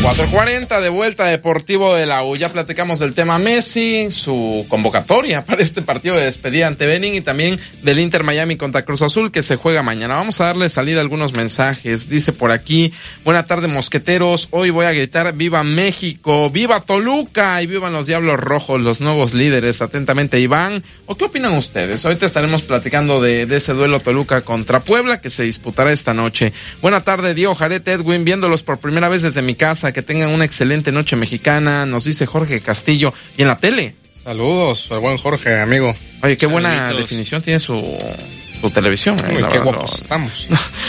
4:40 de vuelta a Deportivo de la U. Ya platicamos del tema Messi, su convocatoria para este partido de despedida ante Benin y también del Inter Miami contra Cruz Azul que se juega mañana. Vamos a darle salida a algunos mensajes. Dice por aquí: buena tarde, mosqueteros. Hoy voy a gritar viva México, viva Toluca y vivan los Diablos Rojos, los nuevos líderes. Atentamente, Iván. ¿O qué opinan ustedes? Ahorita estaremos platicando de ese duelo Toluca contra Puebla que se disputará esta noche. Buena tarde, Diego, Jared, Edwin, viéndolos por primera vez desde mi casa. Que tengan una excelente noche mexicana, nos dice Jorge Castillo. Y en la tele. Saludos, el buen Jorge, amigo. Oye, qué buena definición tiene su televisión. Uy, qué guapos estamos.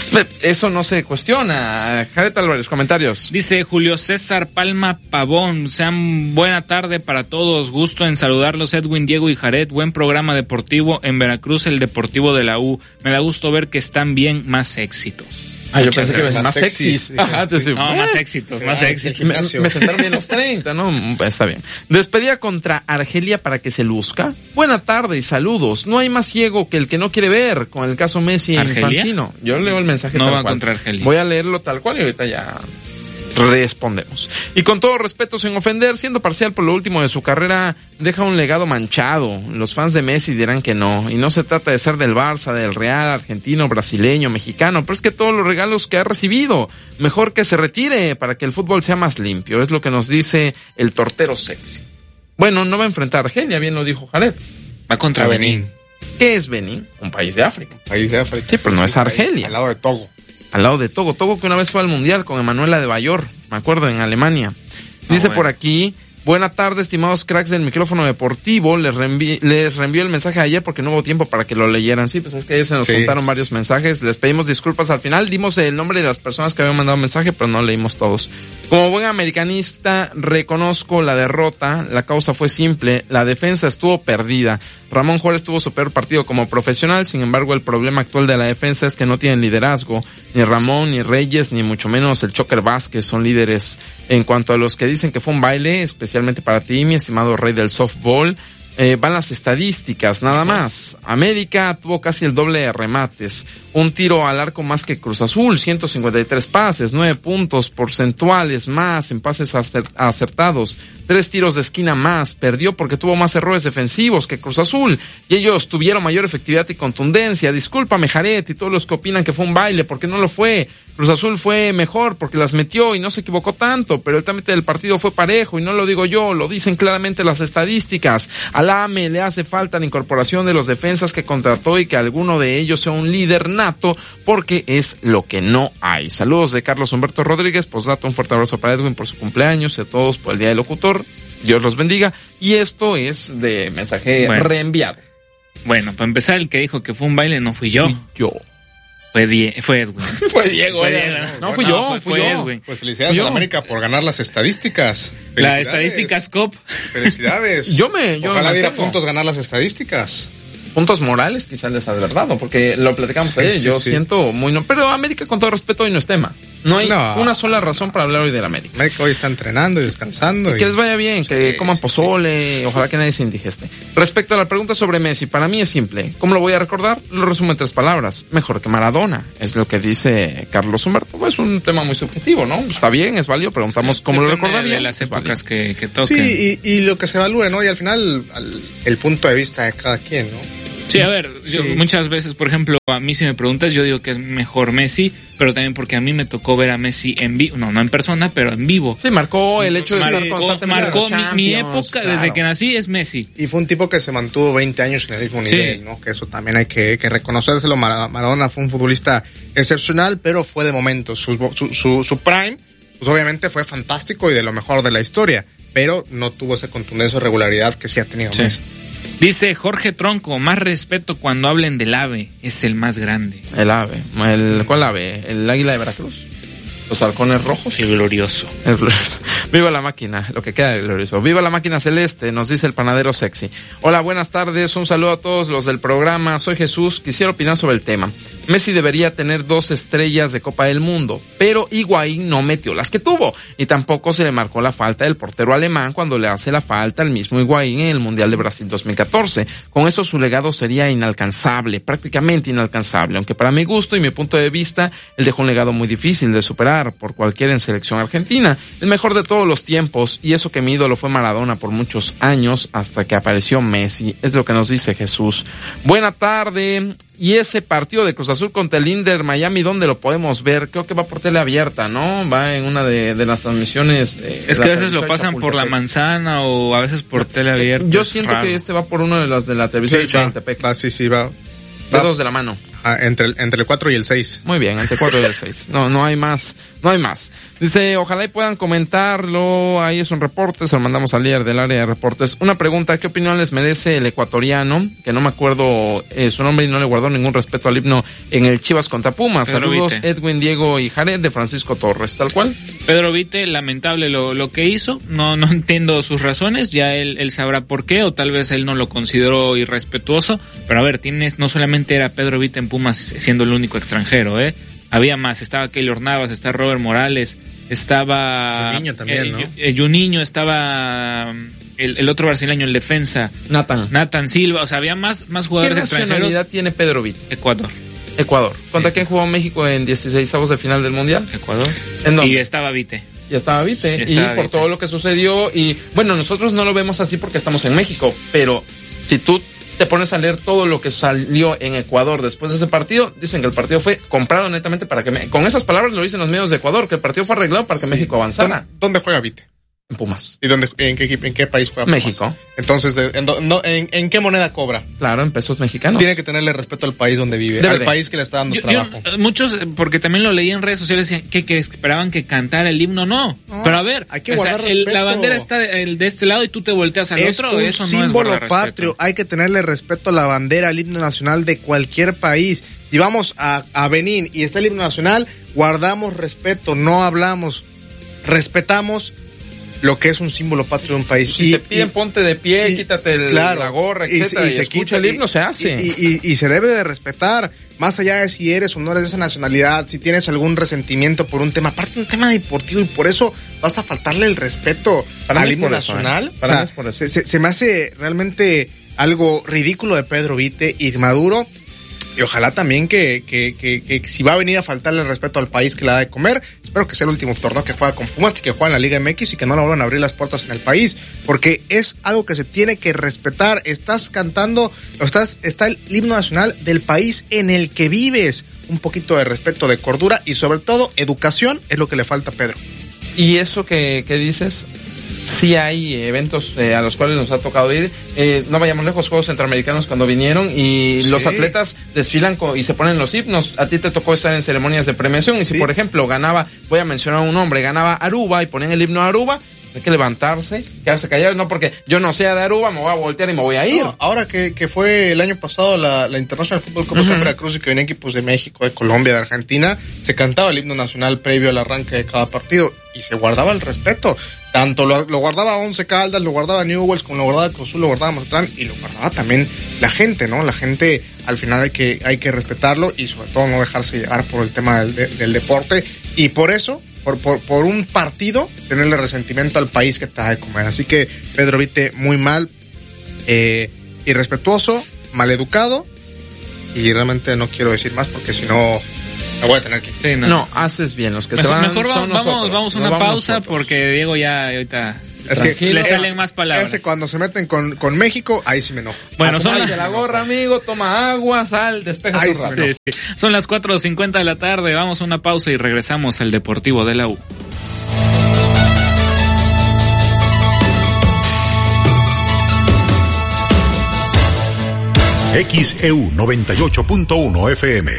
Eso no se cuestiona. Jared Álvarez, comentarios. Dice Julio César Palma Pavón: sean buena tarde para todos, gusto en saludarlos, Edwin, Diego y Jared. Buen programa deportivo en Veracruz, el Deportivo de la U. Me da gusto ver que están bien, más éxitos. Yo pensé que más sexys. No, más éxitos, más éxitos. Me sentaron bien los 30, ¿no? Está bien. Despedida contra Argelia para que se luzca. Buena tarde y saludos. No hay más ciego que el que no quiere ver con el caso Messi e Infantino. Yo leo el mensaje no tal va cual. Contra Argelia. Voy a leerlo tal cual y ahorita ya respondemos. Y con todo respeto, sin ofender, siendo parcial por lo último de su carrera, deja un legado manchado. Los fans de Messi dirán que no. Y no se trata de ser del Barça, del Real, argentino, brasileño, mexicano, pero es que todos los regalos que ha recibido, mejor que se retire para que el fútbol sea más limpio. Es lo que nos dice el tortero sexy. Bueno, no va a enfrentar a Argelia, bien lo dijo Jared. Va contra Benín. ¿Qué es Benín? Un país de África. País de África. Sí, pero no es Argelia. Al lado de Togo. Al lado de Togo. Togo que una vez fue al Mundial con Emanuela de Bayor, me acuerdo, en Alemania. Dice por aquí: buena tarde, estimados cracks del micrófono deportivo. Les reenvío el mensaje de ayer porque no hubo tiempo para que lo leyeran. Sí, pues es que ayer se nos juntaron varios mensajes. Les pedimos disculpas al final. Dimos el nombre de las personas que habían mandado mensaje, pero no leímos todos. Como buen americanista, reconozco la derrota. La causa fue simple. La defensa estuvo perdida. Ramón Juárez tuvo su peor partido como profesional. Sin embargo, el problema actual de la defensa es que no tienen liderazgo. Ni Ramón, ni Reyes, ni mucho menos el Choker Vázquez son líderes. En cuanto a los que dicen que fue un baile, especialmente para ti, mi estimado rey del softball, van las estadísticas, nada más. América tuvo casi el doble de remates, un tiro al arco más que Cruz Azul, 153 pases, 9 puntos porcentuales más en pases acertados, 3 tiros de esquina más, perdió porque tuvo más errores defensivos que Cruz Azul, y ellos tuvieron mayor efectividad y contundencia. Discúlpame, Jared, y todos los que opinan que fue un baile, porque no lo fue. Cruz Azul fue mejor porque las metió y no se equivocó tanto, pero el trámite del partido fue parejo y no lo digo yo, lo dicen claramente las estadísticas. Al AME le hace falta la incorporación de los defensas que contrató y que alguno de ellos sea un líder nato, porque es lo que no hay. Saludos de Carlos Humberto Rodríguez. Postdata, un fuerte abrazo para Edwin por su cumpleaños y a todos por el Día del Locutor. Dios los bendiga. Y esto es de mensaje reenviado. Bueno, para empezar, el que dijo que fue un baile no fui yo. Fue Edwin. Fue Diego. No, fui yo. Edwin. Pues felicidades a América por ganar las estadísticas. La Estadísticas Cop. Felicidades. Ojalá diera puntos ganar las estadísticas. Puntos morales quizás les ha dado, porque lo platicamos ayer. Yo siento muy no, pero América, con todo respeto, hoy no es tema. No hay una sola razón para hablar hoy del América. América hoy está entrenando y descansando. Que les vaya bien, que coman pozole, ojalá que nadie se indigeste. Respecto a la pregunta sobre Messi, para mí es simple. ¿Cómo lo voy a recordar? Lo resumo en 3 palabras. Mejor que Maradona, es lo que dice Carlos Humberto. Pues es un tema muy subjetivo, ¿no? Está bien, es válido, preguntamos cómo lo recordaría. De las épocas que toquen. Sí, y lo que se evalúe, ¿no? Y al final, el punto de vista de cada quien, ¿no? Sí, a ver, yo muchas veces, por ejemplo, a mí si me preguntas, yo digo que es mejor Messi, pero también porque a mí me tocó ver a Messi en vivo, no en persona, pero en vivo. Sí, marcó el hecho de estar constantemente. Marcó mi época, claro. Desde que nací es Messi. Y fue un tipo que se mantuvo 20 años en el mismo nivel, ¿no? Que eso también hay que reconocérselo. Maradona fue un futbolista excepcional, pero fue de momentos. Su prime, pues obviamente fue fantástico y de lo mejor de la historia, pero no tuvo esa contundencia o regularidad que sí ha tenido Messi. Dice Jorge Tronco: más respeto cuando hablen del ave, es el más grande. El ave. ¿Cuál ave? ¿El águila de Veracruz? ¿Los halcones rojos? El glorioso. Viva la máquina, lo que queda del glorioso. Viva la máquina celeste, nos dice el panadero sexy. Hola, buenas tardes, un saludo a todos los del programa. Soy Jesús, quisiera opinar sobre el tema. Messi debería tener 2 estrellas de Copa del Mundo, pero Higuaín no metió las que tuvo, y tampoco se le marcó la falta del portero alemán cuando le hace la falta al mismo Higuaín en el Mundial de Brasil 2014. Con eso su legado sería inalcanzable, prácticamente inalcanzable, aunque para mi gusto y mi punto de vista, él dejó un legado muy difícil de superar. pasar por cualquiera en selección argentina. El mejor de todos los tiempos, y eso que mi ídolo fue Maradona por muchos años hasta que apareció Messi, es lo que nos dice Jesús. Buena tarde. Y ese partido de Cruz Azul contra el Inter Miami, ¿dónde lo podemos ver? Creo que va por tele abierta, ¿no? Va en una de las transmisiones. Es que a veces lo pasan por La Manzana o a veces por tele abierta. Yo siento que va por uno de las de la televisión de Chapultepec. Va. Dedos de la mano. Entre el 4 y el 6. Muy bien, entre 4 y el 6. No hay más. Dice, ojalá y puedan comentarlo. Ahí es un reporte, se lo mandamos al líder del área de reportes. Una pregunta, ¿qué opinión les merece el ecuatoriano? Que no me acuerdo su nombre y no le guardó ningún respeto al himno en el Chivas contra Pumas. Pedro Saludos, Vite. Edwin, Diego y Jared, de Francisco Torres, tal cual. Pedro Vite, lamentable lo que hizo. No entiendo sus razones. Ya él sabrá por qué, o tal vez él no lo consideró irrespetuoso. Pero a ver, no solamente era Pedro Vite en Pumas siendo el único extranjero, había más. Estaba Keylor Navas, está Robert Morales, estaba Juninho también, ¿no? Juninho, estaba el otro brasileño, el defensa Nathan Silva. O sea, había más jugadores ¿Qué extranjeros. ¿Qué nacionalidad tiene Pedro Vite? Ecuador. ¿Contra quién jugó México en 16avos de final del Mundial? Ecuador. ¿En dónde? Y estaba Vite. Ya estaba Vite. Y por todo lo que sucedió. Y bueno, nosotros no lo vemos así porque estamos en México. Pero si tú te pones a leer todo lo que salió en Ecuador después de ese partido, dicen que el partido fue comprado netamente para que... Con esas palabras lo dicen los medios de Ecuador, que el partido fue arreglado para que México avanzara. ¿Dónde juega Vite? En Pumas. ¿Y en qué país juega Pumas? México. Entonces, ¿en qué moneda cobra? Claro, en pesos mexicanos. Tiene que tenerle respeto al país donde vive, al país que le está dando trabajo. Muchos, porque también lo leí en redes sociales, decían que esperaban que cantara el himno. No, pero a ver, hay que guardar respeto. La bandera está de este lado y tú te volteas al otro. Eso no es símbolo patrio. Hay que tenerle respeto a la bandera, al himno nacional de cualquier país. Si vamos a Benín y está el himno nacional, guardamos respeto, no hablamos, respetamos lo que es un símbolo patrio de un país. Si te piden ponte de pie, quítate la gorra, etcétera, y se escucha el himno, se hace. Y se debe de respetar, más allá de si eres o no eres de esa nacionalidad, si tienes algún resentimiento por un tema, aparte un tema deportivo, y por eso vas a faltarle el respeto al himno nacional. Para mí es por eso. Se me hace realmente algo ridículo de Pedro Vite y Maduro. Y ojalá también que si va a venir a faltarle el respeto al país que le da de comer, espero que sea el último torneo que juega con Pumas y que juega en la Liga MX y que no le vuelvan a abrir las puertas en el país, porque es algo que se tiene que respetar. Estás cantando, está el himno nacional del país en el que vives. Un poquito de respeto, de cordura y sobre todo educación es lo que le falta a Pedro. Y eso que dices, sí hay eventos a los cuales nos ha tocado ir. No vayamos lejos, Juegos Centroamericanos cuando vinieron y los atletas desfilan y se ponen los himnos. A ti te tocó estar en ceremonias de premiación y si por ejemplo ganaba, voy a mencionar un nombre, ganaba Aruba y ponían el himno de Aruba, hay que levantarse, quedarse callados, no porque yo no sea de Aruba, me voy a voltear y me voy a ir. No, ahora que fue el año pasado la International Football Cup de Veracruz y que venían equipos de México, de Colombia, de Argentina, se cantaba el himno nacional previo al arranque de cada partido y se guardaba el respeto. Tanto lo guardaba Once Caldas, lo guardaba Newell's, como lo guardaba Cruz Azul, lo guardaba Mazatlán y lo guardaba también la gente, ¿no? La gente al final hay que respetarlo y sobre todo no dejarse llevar por el tema del deporte y por eso por un partido tenerle resentimiento al país que te da de comer. Así que Pedro Vite muy mal, irrespetuoso, maleducado y realmente no quiero decir más porque si no me voy a tener que ir. Sí, no, haces bien, los que se van mejor son nosotros. Vamos una pausa porque Diego ya ahorita es que le salen más palabras. Cuando se meten con México, ahí sí me enojo. Bueno, son la gorra, amigo, toma agua, sal, despeja tu rato. Sí. Son las 4:50 de la tarde, vamos a una pausa y regresamos al Deportivo de la U. XEU 98.1 FM.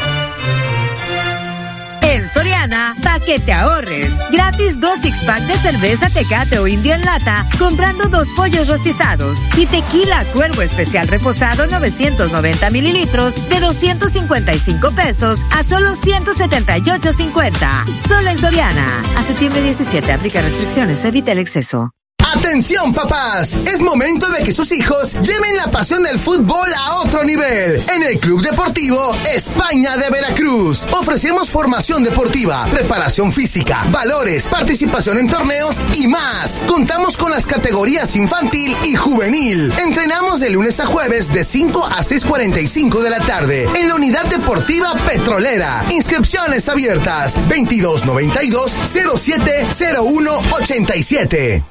En Soriana, pa' que te ahorres. Gratis 2 six-pack de cerveza Tecate o Indio en lata, comprando 2 pollos rostizados. Y tequila Cuervo Especial Reposado 990 mililitros de 255 pesos a solo 178.50. Solo en Soriana. A septiembre 17, aplica restricciones, evita el exceso. Atención papás, es momento de que sus hijos lleven la pasión del fútbol a otro nivel. En el Club Deportivo España de Veracruz ofrecemos formación deportiva, preparación física, valores, participación en torneos y más. Contamos con las categorías infantil y juvenil. Entrenamos de lunes a jueves de 5 a 6:45 de la tarde en la Unidad Deportiva Petrolera. Inscripciones abiertas 2292-070187.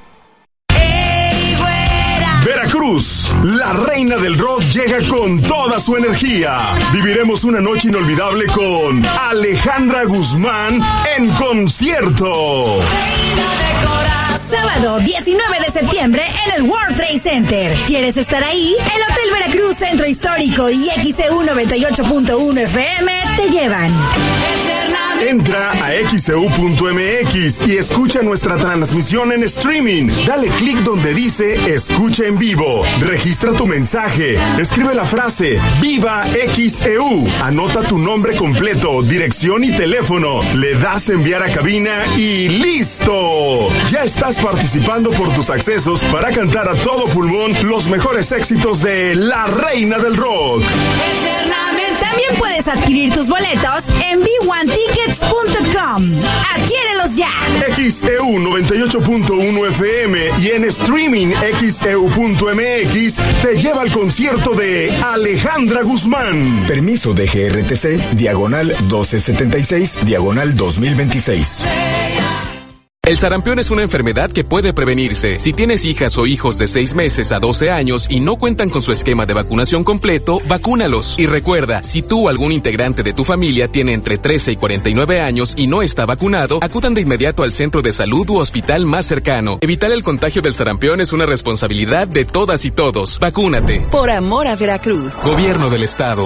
Veracruz, la reina del rock llega con toda su energía. Viviremos una noche inolvidable con Alejandra Guzmán en concierto. Sábado 19 de septiembre en el World Trade Center. ¿Quieres estar ahí? El Hotel Veracruz Centro Histórico y XEU 98.1 FM te llevan. Entra a xeu.mx y escucha nuestra transmisión en streaming. Dale clic donde dice Escucha en vivo. Registra tu mensaje. Escribe la frase Viva XEU. Anota tu nombre completo, dirección y teléfono. Le das enviar a cabina y ¡listo! Ya estás participando por tus accesos para cantar a todo pulmón los mejores éxitos de la reina del rock. También puedes adquirir tus boletos en b1tickets.com. ¡Adquiérelos ya! XEU 98.1 FM y en streaming xeu.mx te lleva al concierto de Alejandra Guzmán. Permiso de GRTC, diagonal 1276, diagonal 2026. El sarampión es una enfermedad que puede prevenirse. Si tienes hijas o hijos de 6 meses a 12 años y no cuentan con su esquema de vacunación completo, vacúnalos. Y recuerda, si tú o algún integrante de tu familia tiene entre 13 y 49 años y no está vacunado, acudan de inmediato al centro de salud u hospital más cercano. Evitar el contagio del sarampión es una responsabilidad de todas y todos. Vacúnate. Por amor a Veracruz. Gobierno del Estado.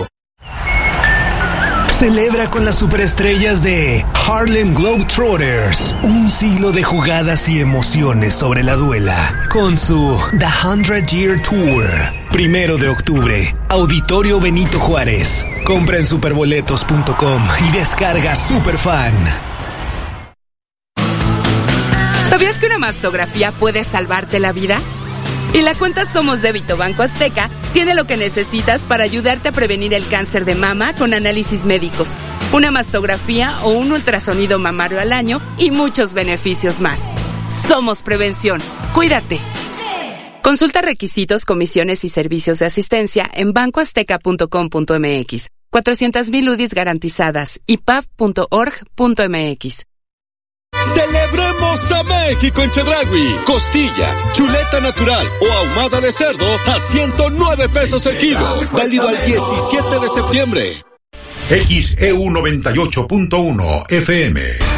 Celebra con las superestrellas de Harlem Globetrotters un siglo de jugadas y emociones sobre la duela con su The 100 Year Tour. 1 de octubre, Auditorio Benito Juárez. Compra en superboletos.com y descarga Superfan. ¿Sabías que una mastografía puede salvarte la vida? Y la cuenta Somos Débito Banco Azteca tiene lo que necesitas para ayudarte a prevenir el cáncer de mama con análisis médicos, una mastografía o un ultrasonido mamario al año y muchos beneficios más. Somos Prevención. Cuídate. Consulta requisitos, comisiones y servicios de asistencia en bancoazteca.com.mx. 400,000 UDIs garantizadas. ipaf.org.mx. Celebremos a México en Chedraui. Costilla, chuleta natural o ahumada de cerdo a 109 pesos el kilo. Válido al 17 de septiembre. XEU 98.1 FM.